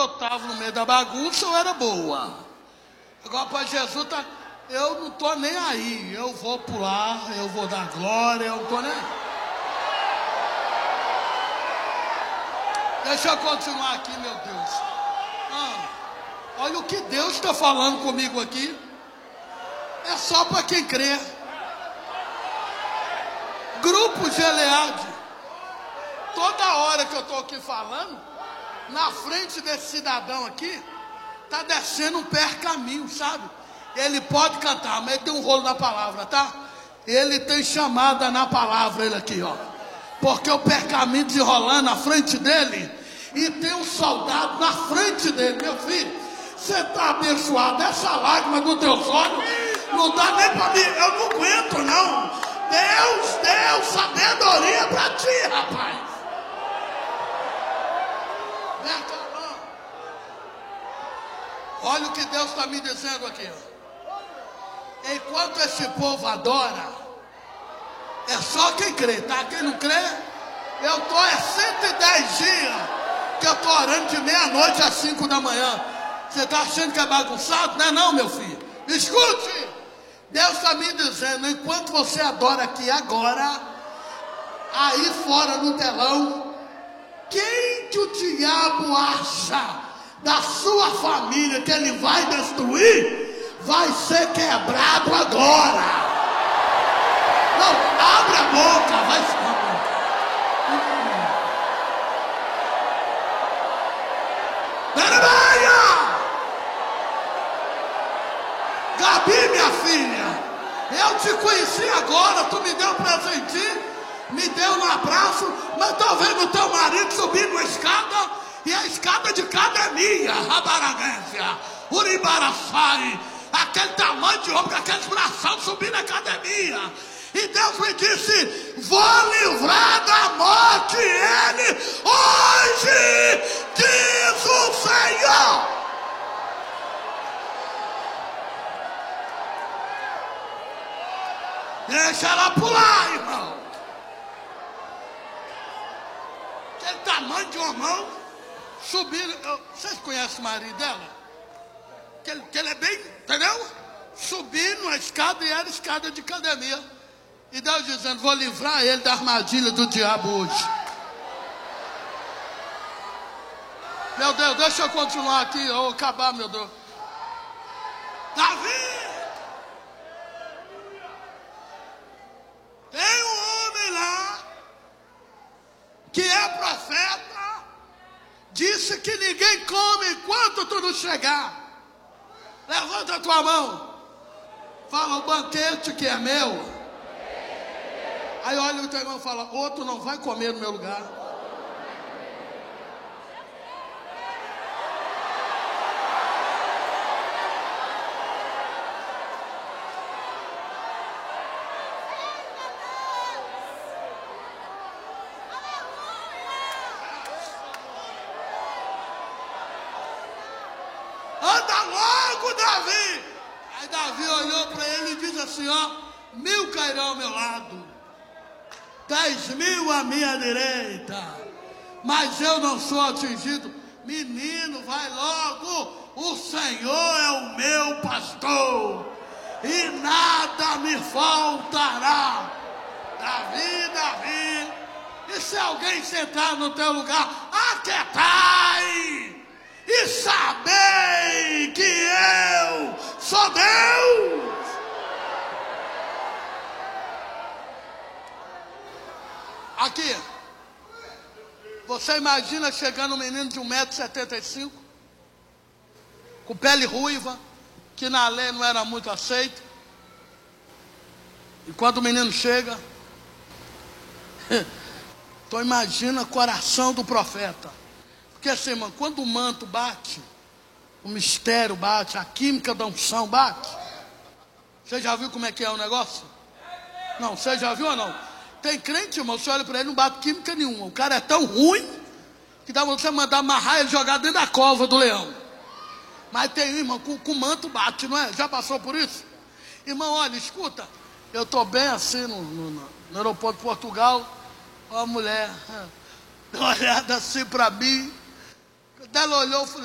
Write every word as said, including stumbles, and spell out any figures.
eu estava no meio da bagunça, eu era boa. Agora para Jesus, tá, eu não estou nem aí. Eu vou pular, eu vou dar glória, eu não estou nem aí. Deixa eu continuar aqui, meu Deus. Ah, olha o que Deus está falando comigo aqui. É só para quem crê. Grupo Gileade. Toda hora que eu estou aqui falando, na frente desse cidadão aqui, está descendo um percaminho, sabe? Ele pode cantar, mas ele tem um rolo na palavra, tá? Ele tem chamada na palavra, ele aqui, ó. Porque o percaminho desenrolando na frente dele, e tem um soldado na frente dele, meu filho. Você está abençoado, essa lágrima dos teus olhos, não dá nem para mim, eu não aguento, não. Deus, Deus, sabedoria para ti, rapaz. Olha o que Deus está me dizendo aqui. Enquanto esse povo adora, é só quem crê, tá? Quem não crê, eu estou há cento e dez dias que eu estou orando de meia-noite às cinco da manhã. Você está achando que é bagunçado? Não é não, meu filho. Escute, Deus está me dizendo, enquanto você adora aqui agora, aí fora no telão, quem que o diabo acha da sua família que ele vai destruir, vai ser quebrado agora. Não, abre a boca, vai ser. Gabi, minha filha, eu te conheci agora, tu me deu um presentinho, me deu um abraço, mas tô vendo teu marido subindo uma escada, e a escada de academia, Rabaragência, Uribaraçai, aquele tamanho de homem, aqueles bração subindo na academia. E Deus me disse, vou livrar da morte ele hoje, diz o Senhor. Deixa ela pular, irmão. Aquele tamanho de homão, subindo. Eu, vocês conhecem o marido dela? Que ele, que ele é bem, entendeu? Subindo a escada, e era escada de academia. E Deus dizendo, vou livrar ele da armadilha do diabo hoje. Meu Deus, deixa eu continuar aqui, eu vou acabar, meu Deus. Davi! Tem um homem lá, que é profeta, disse que ninguém come enquanto tu não chegar. Levanta a tua mão. Fala, o banquete que é meu. Aí olha o teu irmão e fala, outro não vai comer no meu lugar. Anda logo, Davi. Aí Davi olhou para ele e disse assim, ó, mil cairão ao meu lado, dez mil à minha direita, mas eu não sou atingido. Menino, vai logo, o Senhor é o meu pastor, e nada me faltará. Davi, Davi, e se alguém sentar no teu lugar, aquietai, e sabei que eu sou Deus. Aqui, você imagina chegando um menino de um metro e setenta e cinco, com pele ruiva, que na lei não era muito aceito, e quando o menino chega, então imagina o coração do profeta. Porque assim, irmão, quando o manto bate, o mistério bate, a química da unção bate. Você já viu como é que é o negócio? Não, você já viu ou não? Tem crente, irmão, você olha para ele, não bate química nenhuma. O cara é tão ruim que dá você mandar amarrar ele e jogar dentro da cova do leão. Mas tem, irmão, com, com manto bate, não é? Já passou por isso? Irmão, olha, escuta, eu estou bem assim no, no, no aeroporto de Portugal, ó, a mulher, olhada assim para mim, quando ela olhou, eu falei,